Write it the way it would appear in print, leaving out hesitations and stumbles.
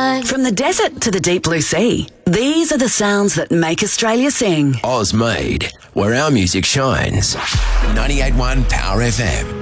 side. From the desert to the deep blue sea, these are the sounds that make Australia sing. Oz made, where our music shines. 98.1 Power FM.